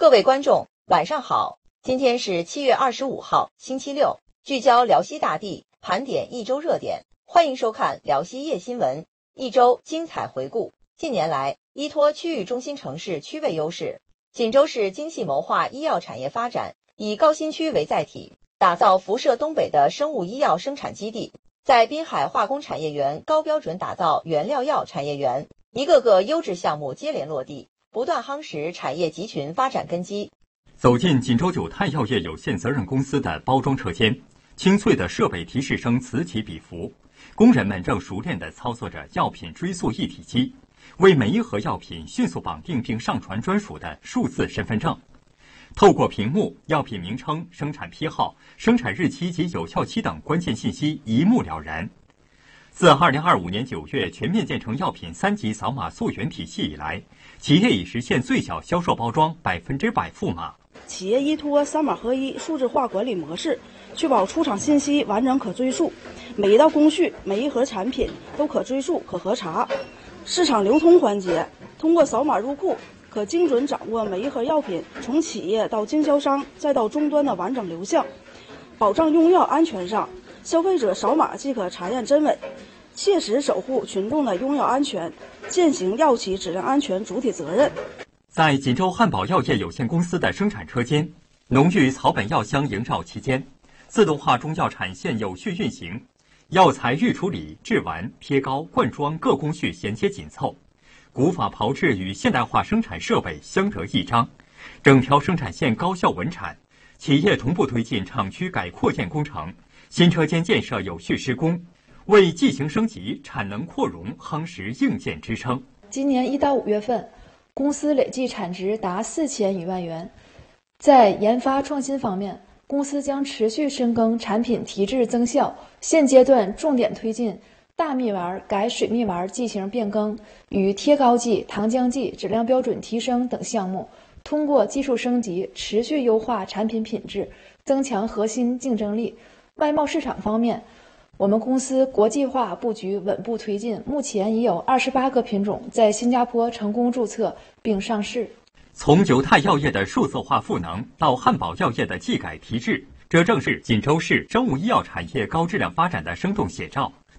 各位观众，晚上好！今天是7月25号，星期六，聚焦辽西大地，盘点一周热点，欢迎收看辽西夜新闻，一周精彩回顾。近年来，依托区域中心城市区位优势，锦州市精细谋划医药产业发展，以高新区为载体，打造辐射东北的生物医药生产基地，在滨海化工产业园高标准打造原料药产业园，一个个优质项目接连落地，不断夯实产业集群发展根基。 走进锦州九泰药业有限责任公司的包装车间，清脆的设备提示声此起彼伏，工人们正熟练地操作着药品追溯一体机，为每一盒药品迅速绑定并上传专属的数字身份证。透过屏幕，药品名称、生产批号、生产日期及有效期等关键信息一目了然。自2025年9月全面建成药品3级扫码溯源体系以来，企业已实现最小销售包装100%赋码。 企业依托3码合一数字化管理模式，确保出厂信息完整可追溯，每一道工序、每一盒产品都可追溯、可核查。市场流通环节，通过扫码入库，可精准掌握每一盒药品从企业到经销商再到终端的完整流向，保障用药安全上，消费者扫码即可查验真伪，切实守护群众的用药安全，践行药企质量安全主体责任。 在锦州汉宝药业有限公司的生产车间，浓郁草本药香萦绕其间，自动化中药产线有序运行，药材预处理、制完、贴膏、灌装各工序衔接紧凑，古法炮制与现代化生产设备相得益彰，整条生产线高效稳产。企业同步推进厂区改扩建工程，新车间建设有序施工，为技型升级、产能扩容夯实硬件支撑。 今年1到5月份，公司累计产值达4000余万元。在研发创新方面，公司将持续深耕产品提质增效，现阶段重点推进大蜜丸改水蜜丸剂型变更与贴膏剂、糖浆剂质量标准提升等项目，通过技术升级持续优化产品品质，增强核心竞争力。外贸市场方面，我们公司国际化布局稳步推进，目前已有28个品种在新加坡成功注册并上市。 从九泰药业的数字化赋能到汉宝药业的技改提质，这正是锦州市生物医药产业高质量发展的生动写照。